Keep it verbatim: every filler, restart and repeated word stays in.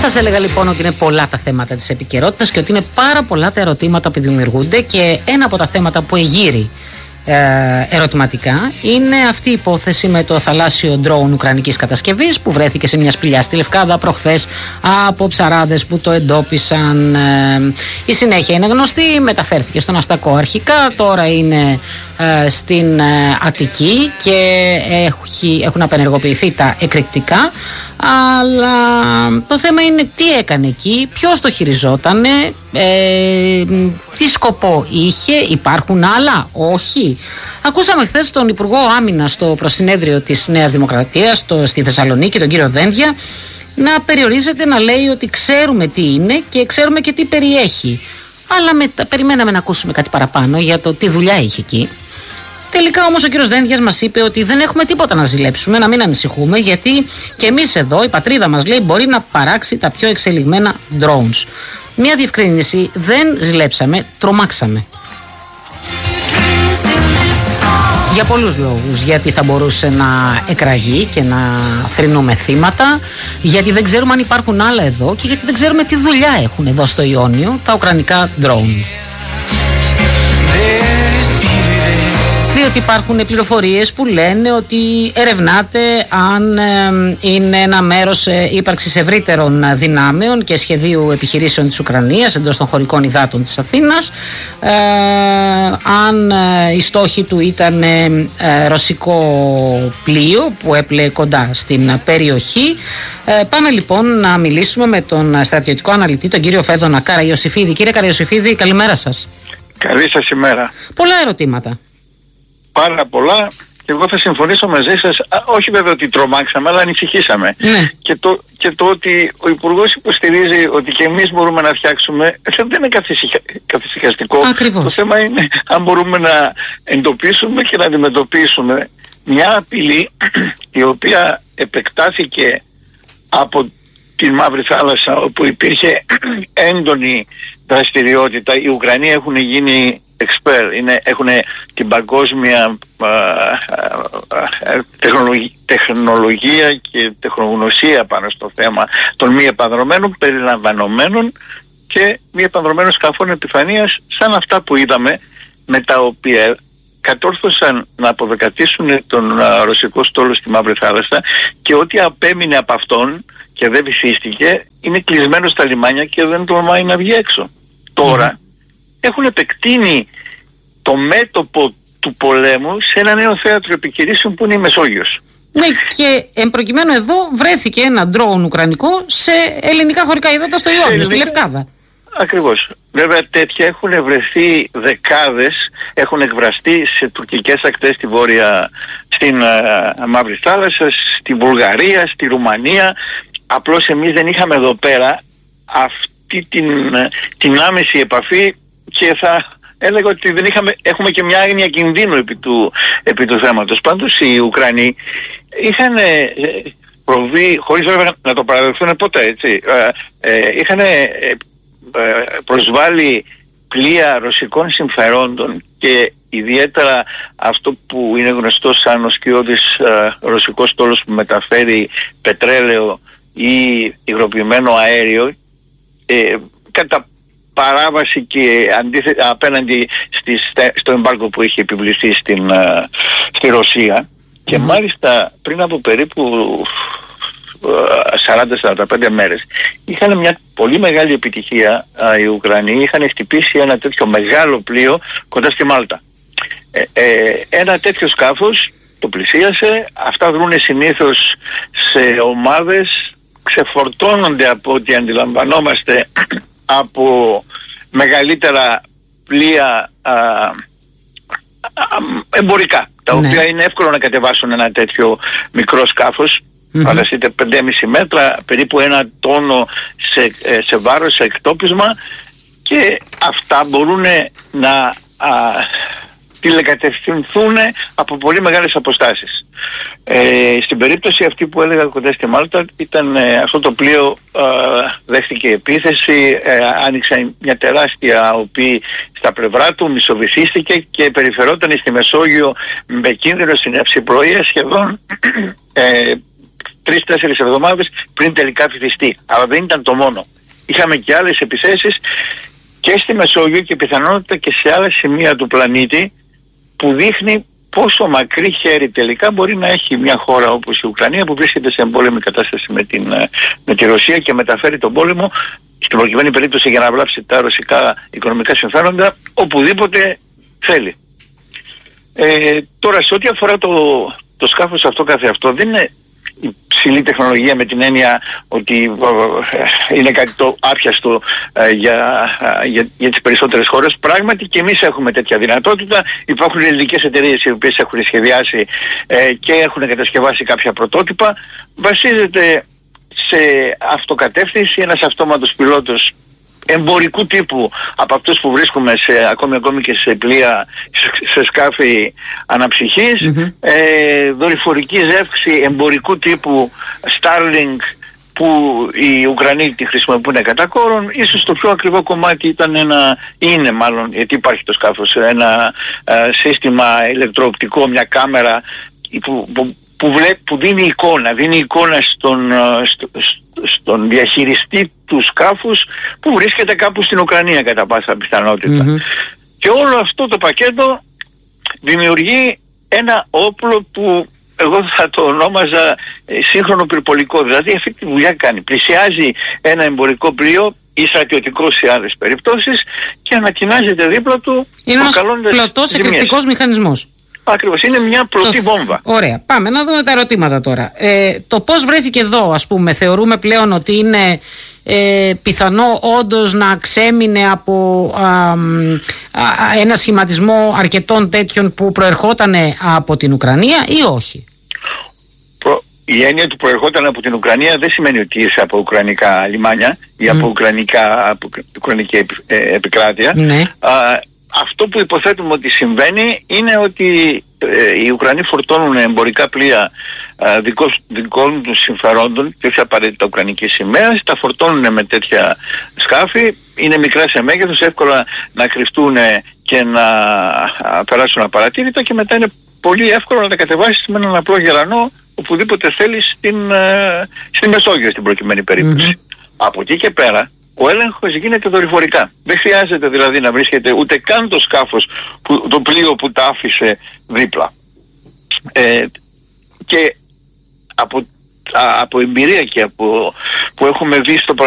Σας έλεγα λοιπόν ότι είναι πολλά τα θέματα της επικαιρότητας και ότι είναι πάρα πολλά τα ερωτήματα που δημιουργούνται, και ένα από τα θέματα που εγείρει ε, ερωτηματικά είναι αυτή η υπόθεση με το θαλάσσιο ντρόουν ουκρανικής κατασκευής που βρέθηκε σε μια σπηλιά στη Λευκάδα προχθές από ψαράδες που το εντόπισαν. Ε, η συνέχεια είναι γνωστή, μεταφέρθηκε στον Αστακό αρχικά, τώρα είναι ε, στην ε, Αττική και έχει, έχουν απενεργοποιηθεί τα εκρηκτικά. Αλλά το θέμα είναι τι έκανε εκεί, ποιος το χειριζότανε, ε, τι σκοπό είχε, υπάρχουν άλλα, όχι. Ακούσαμε χθες τον Υπουργό Άμυνας στο προσυνέδριο της Νέας Δημοκρατίας στο, στη Θεσσαλονίκη, τον κύριο Δένδια, να περιορίζεται να λέει ότι ξέρουμε τι είναι και ξέρουμε και τι περιέχει. Αλλά μετά, περιμέναμε να ακούσουμε κάτι παραπάνω για το τι δουλειά είχε εκεί. Τελικά όμως ο κύριος Δένδιας μας είπε ότι δεν έχουμε τίποτα να ζηλέψουμε, να μην ανησυχούμε, γιατί και εμείς εδώ, η πατρίδα μας λέει, μπορεί να παράξει τα πιο εξελιγμένα drones. Μια διευκρίνηση, δεν ζηλέψαμε, τρομάξαμε. Για πολλούς λόγους. Γιατί θα μπορούσε να εκραγεί και να θρηνούμε θύματα, γιατί δεν ξέρουμε αν υπάρχουν άλλα εδώ και γιατί δεν ξέρουμε τι δουλειά έχουν εδώ στο Ιόνιο τα ουκρανικά drone. Διότι υπάρχουν πληροφορίες που λένε ότι ερευνάται αν ε, είναι ένα μέρος ε, ύπαρξης ευρύτερων δυνάμεων και σχεδίου επιχειρήσεων της Ουκρανίας εντός των χωρικών υδάτων της Αθήνας, ε, αν ε, η στόχη του ήταν ε, ε, ρωσικό πλοίο που έπλεε κοντά στην περιοχή. Ε, πάμε λοιπόν να μιλήσουμε με τον στρατιωτικό αναλυτή, τον κύριο Φέδωνα Καραϊωσήφιδη. Κύριε Καραϊωσήφιδη, καλημέρα σας. Καλή σας ημέρα. Πολλά ερωτήματα. Πάρα πολλά, και εγώ θα συμφωνήσω μαζί σας, όχι βέβαια ότι τρομάξαμε, αλλά ανησυχήσαμε. Ναι. Και, το, και το ότι ο Υπουργός υποστηρίζει ότι και εμείς μπορούμε να φτιάξουμε, δεν είναι καθησυχαστικό. Ακριβώς. Το θέμα είναι αν μπορούμε να εντοπίσουμε και να αντιμετωπίσουμε μια απειλή η οποία επεκτάθηκε από την Μαύρη Θάλασσα, όπου υπήρχε έντονη δραστηριότητα. Οι Ουκρανοί έχουν γίνει expert, είναι, έχουν την παγκόσμια α, α, τεχνολογία, τεχνολογία και τεχνογνωσία πάνω στο θέμα των μη επανδρομένων περιλαμβανομένων και μη επανδρομένων σκαφών επιφανείας, σαν αυτά που είδαμε, με τα οποία κατόρθωσαν να αποδεκατήσουν τον α, ρωσικό στόλο στη Μαύρη Θάλασσα, και ό,τι απέμεινε από αυτόν και δεν βυσίστηκε είναι κλεισμένο στα λιμάνια και δεν τολμάει να βγει έξω. Τώρα έχουν επεκτείνει το μέτωπο του πολέμου σε ένα νέο θέατρο επιχειρήσεων που είναι η Μεσόγειος. Ναι, και εμπροκειμένου εδώ βρέθηκε ένα ντρόουν ουκρανικό σε ελληνικά χωρικά ύδατα στο Ιόνιο, στη Λευκάδα. Ακριβώς. Βέβαια τέτοια έχουν βρεθεί δεκάδες, έχουν εκβραστεί σε τουρκικές ακτές στη Βόρεια, στην uh, Μαύρη Θάλασσα, στη Βουλγαρία, στη Ρουμανία. Απλώς εμείς δεν είχαμε εδώ πέρα αυτή την, την άμεση επαφή, και θα έλεγα ότι δεν είχαμε, έχουμε και μια άγνοια κινδύνου επί του, επί του θέματος. Πάντως οι Ουκρανοί είχαν προβεί, χωρίς βέβαια να το παραδεχθούν ποτέ, έτσι, ε, ε, είχαν ε, ε, προσβάλει πλοία ρωσικών συμφερόντων, και ιδιαίτερα αυτό που είναι γνωστό σαν ο σκιώδης ε, ρωσικός στόλος που μεταφέρει πετρέλαιο ή υγροποιημένο αέριο, ε, κατά παράβαση και αντίθετα απέναντι στις, στο εμπάργκο που είχε επιβληθεί στην, uh, στη Ρωσία. Mm. Και μάλιστα πριν από περίπου σαράντα με σαράντα πέντε μέρες είχαν μια πολύ μεγάλη επιτυχία uh, οι Ουκρανοί, είχαν χτυπήσει ένα τέτοιο μεγάλο πλοίο κοντά στη Μάλτα. Ε, ε, ένα τέτοιο σκάφος το πλησίασε, αυτά δρούνε συνήθως σε ομάδες, ξεφορτώνονται από ό,τι αντιλαμβανόμαστε από μεγαλύτερα πλοία α, α, εμπορικά, τα ναι. οποία είναι εύκολο να κατεβάσουν ένα τέτοιο μικρό σκάφος. Mm-hmm. Φανταστείτε, πέντε κόμμα πέντε μέτρα, περίπου ένα τόνο σε, σε βάρος, σε εκτόπισμα, και αυτά μπορούν να α, τηλεκατευθυνθούν από πολύ μεγάλες αποστάσεις. Ε, στην περίπτωση αυτή που έλεγα κοντά στη Μάλτα, ήταν ε, αυτό το πλοίο ε, δέχτηκε επίθεση, ε, άνοιξε μια τεράστια οπή στα πλευρά του, μισοβυθίστηκε και περιφερόταν στη Μεσόγειο με κίνδυνο στην ευσυπλοεία σχεδόν ε, τρεις-τέσσερις εβδομάδες πριν τελικά βυθιστεί. Αλλά δεν ήταν το μόνο. Είχαμε και άλλες επιθέσεις και στη Μεσόγειο και πιθανότητα και σε άλλα σημεία του πλανήτη, που δείχνει πόσο μακρύ χέρι τελικά μπορεί να έχει μια χώρα όπως η Ουκρανία, που βρίσκεται σε εμπόλεμη κατάσταση με, την, με τη Ρωσία και μεταφέρει τον πόλεμο, στην προκειμένη περίπτωση για να βλάψει τα ρωσικά οικονομικά συμφέροντα, οπουδήποτε θέλει. Ε, τώρα, σε ό,τι αφορά το, το σκάφος αυτό καθεαυτό, δεν είναι υψηλή τεχνολογία με την έννοια ότι ε, είναι κάτι το άπιαστο ε, για, ε, για, για τις περισσότερες χώρες. Πράγματι και εμείς έχουμε τέτοια δυνατότητα. Υπάρχουν ελληνικές εταιρείες οι οποίες έχουν σχεδιάσει ε, και έχουν κατασκευάσει κάποια πρωτότυπα. Βασίζεται σε αυτοκατεύθυνση, ένας αυτόματος πιλότος εμπορικού τύπου, από αυτούς που βρίσκουμε σε, ακόμη, ακόμη και σε πλοία, σε, σε σκάφη αναψυχής, mm-hmm. ε, δορυφορική ζεύξη εμπορικού τύπου Starlink, που οι Ουκρανοί τη χρησιμοποιούν κατά κόρον. Ίσως το πιο ακριβό κομμάτι ήταν ένα, είναι μάλλον, γιατί υπάρχει το σκάφος, ένα ε, σύστημα ηλεκτροοπτικό, μια κάμερα που, που, που, βλέ, που δίνει εικόνα, δίνει εικόνα στον, στο, στον διαχειριστή του σκάφους, που βρίσκεται κάπου στην Ουκρανία κατά πάσα πιθανότητα. Mm-hmm. Και όλο αυτό το πακέτο δημιουργεί ένα όπλο που εγώ θα το ονόμαζα ε, σύγχρονο πυρπολικό. Δηλαδή αυτή τη δουλειά κάνει. Πλησιάζει ένα εμπορικό πλοίο ή στρατιωτικό σε άλλες περιπτώσεις και ανακοινάζεται δίπλα του. Είναι ένας πλωτός εκρηκτικός μηχανισμός. Ακριβώς, είναι μια πλωτή το... βόμβα. Ωραία, πάμε να δούμε τα ερωτήματα τώρα. Ε, το πώς βρέθηκε εδώ, ας πούμε, θεωρούμε πλέον ότι είναι ε, πιθανό όντως να ξέμεινε από α, α, ένα σχηματισμό αρκετών τέτοιων που προερχόταν από την Ουκρανία ή όχι? Προ... Η έννοια του προερχόταν από την Ουκρανία δεν σημαίνει ότι είσαι από ουκρανικά λιμάνια ή από, mm. ουκρανικά, από ουκρανική επι, ε, επικράτεια. Ναι. Α, αυτό που υποθέτουμε ότι συμβαίνει είναι ότι ε, οι Ουκρανοί φορτώνουν εμπορικά πλοία ε, δικών τους συμφερόντων και όχι απαραίτητα ουκρανική σημαία, τα φορτώνουν με τέτοια σκάφη, είναι μικρά σε μέγεθος, εύκολα να κρυφτούν και να α, περάσουν απαρατήρητα, και μετά είναι πολύ εύκολο να τα κατεβάσεις με έναν απλό γερανό οπουδήποτε θέλεις στην, ε, στη Μεσόγειο στην προκειμένη περίπτωση. Mm-hmm. Από εκεί και πέρα ο έλεγχος γίνεται δορυφορικά. Δεν χρειάζεται δηλαδή να βρίσκεται ούτε καν το σκάφος, που, το πλοίο που τα άφησε δίπλα. Ε, και από, α, από εμπειρία και από, που έχουμε δει στο